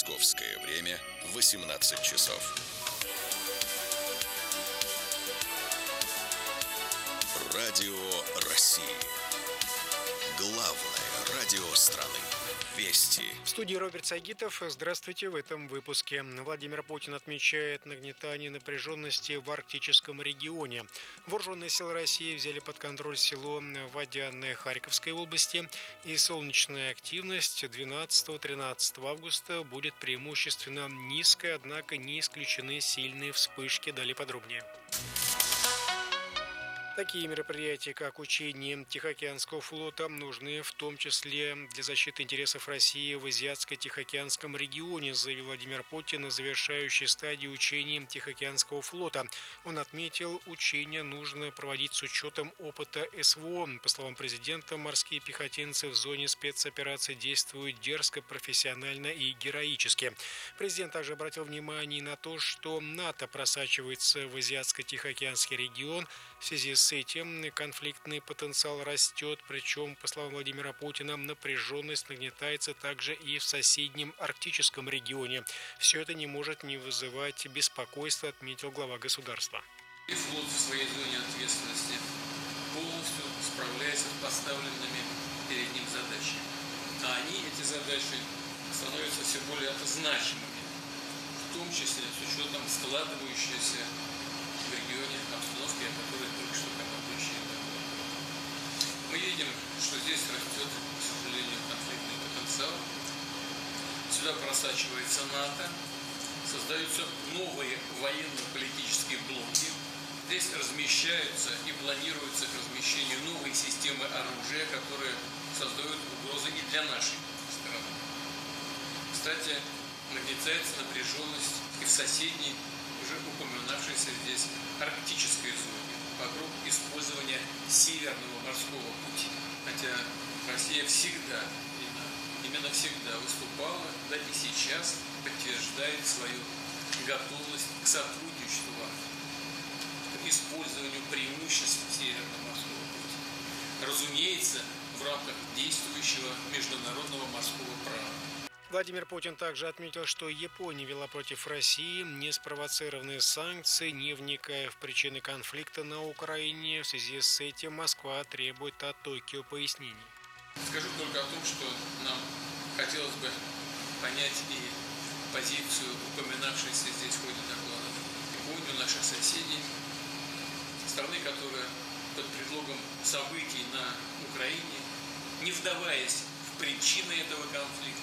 Московское время 18 часов. Радио России. Главное радио страны. Вести. В студии Роберт Сагитов. Здравствуйте. В этом выпуске. Владимир Путин отмечает нагнетание напряженности в арктическом регионе. Вооруженные силы России взяли под контроль село Водяное Харьковской области. И солнечная активность 12-13 августа будет преимущественно низкой, однако не исключены сильные вспышки. Далее подробнее. Такие мероприятия, как учение Тихоокеанского флота, нужны в том числе для защиты интересов России в Азиатско-Тихоокеанском регионе, заявил Владимир Путин на завершающей стадии учений Тихоокеанского флота. Он отметил, учения нужно проводить с учетом опыта СВО. По словам президента, морские пехотинцы в зоне спецоперации действуют дерзко, профессионально и героически. Президент также обратил внимание на то, что НАТО просачивается в Азиатско-Тихоокеанский регион. В связи с этим конфликтный потенциал растет, причем, по словам Владимира Путина, напряженность нагнетается также и в соседнем арктическом регионе. Все это не может не вызывать беспокойства, отметил глава государства. И флот в своей зоне ответственности полностью справляется с поставленными перед ним задачами. А эти задачи, становятся все более значимыми, в том числе с учетом складывающейся в регионе обстановки, о которой только что командующий говорил. Мы видим, что здесь растет, к сожалению, конфликтный потенциал. Сюда просачивается НАТО, создаются новые военно-политические блоки. Здесь размещаются и планируются к размещению новые системы оружия, которые создают угрозы и для нашей страны. Кстати, нагнетается напряженность и в соседней, уже упоминавшейся здесь арктической зоне, вокруг использования Северного морского пути. Хотя Россия всегда, именно всегда выступала, да и сейчас подтверждает свою готовность к сотрудничеству в Арктике, к использованию преимуществ Северного морского пути. Разумеется, в рамках действующего международного морского права. Владимир Путин также отметил, что Япония вела против России неспровоцированные санкции, не вникая в причины конфликта на Украине. В связи с этим Москва требует от Токио пояснений. Скажу только о том, что нам хотелось бы понять и позицию, упоминавшейся здесь в ходе доклада, Японию, наших соседей, страны, которая под предлогом событий на Украине, не вдаваясь в причины этого конфликта,